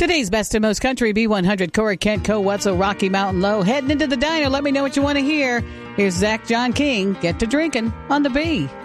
Today's best and most country B100 Corey Kent, Co Wetzel, Rocky Mountain Low. Heading into the diner. Let me know what you want to hear. Here's Zach John King. Get to drinking on the B.